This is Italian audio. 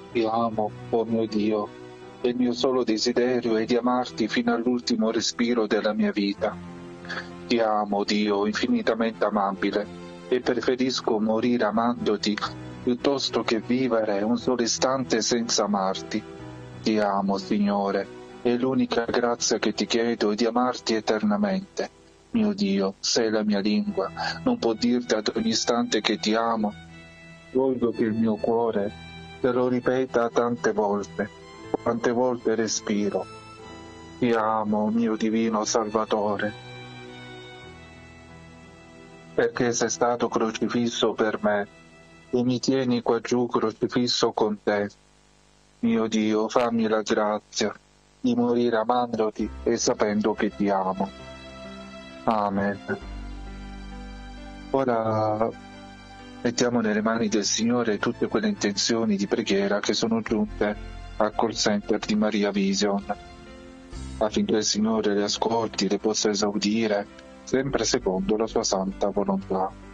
Ti amo, oh mio Dio, e il mio solo desiderio è di amarti fino all'ultimo respiro della mia vita. Ti amo, Dio, infinitamente amabile, e preferisco morire amandoti piuttosto che vivere un solo istante senza amarti. Ti amo, Signore, e l'unica grazia che ti chiedo è di amarti eternamente. Mio Dio, sei la mia lingua, non può dirti ad ogni istante che ti amo. Voglio che il mio cuore te lo ripeta tante volte, quante volte respiro. Ti amo, mio divino Salvatore, perché sei stato crocifisso per me e mi tieni qua giù crocifisso con te. Mio Dio, fammi la grazia di morire amandoti e sapendo che ti amo. Amen. Ora mettiamo nelle mani del Signore tutte quelle intenzioni di preghiera che sono giunte al call center di Maria Vision, affinché il Signore le ascolti, le possa esaudire, sempre secondo la sua santa volontà.